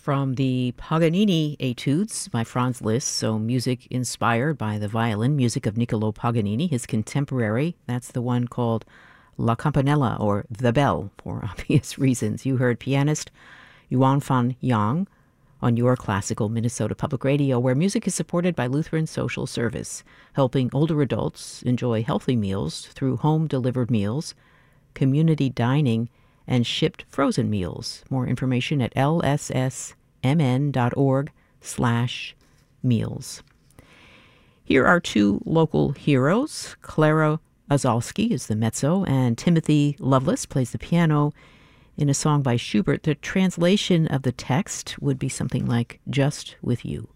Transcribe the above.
from the Paganini Etudes by Franz Liszt, so music inspired by the violin music of Niccolo Paganini, his contemporary. That's the one called La Campanella, or The Bell, for obvious reasons. You heard pianist Yuan Fan Yang on your classical Minnesota Public Radio, where music is supported by Lutheran Social Service, helping older adults enjoy healthy meals through home-delivered meals, community dining, and shipped frozen meals. More information at lssmn.org/meals. Here are two local heroes. Clara Ozalski is the mezzo, and Timothy Lovelace plays the piano in a song by Schubert. The translation of the text would be something like "Just with You."